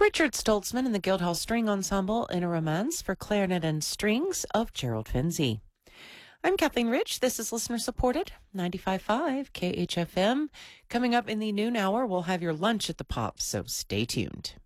Richard Stoltzman and the Guildhall String Ensemble in a romance for clarinet and strings of Gerald Finzi. I'm Kathleen Rich. This is listener supported 95.5 KHFM. Coming up in the noon hour, we'll have your lunch at the Pops, so stay tuned.